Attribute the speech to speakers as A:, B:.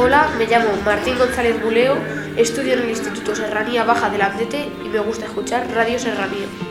A: Hola, me llamo Martín González Buleo, estudio en el Instituto Serranía Baja de Landete y me gusta escuchar Radio Serranía.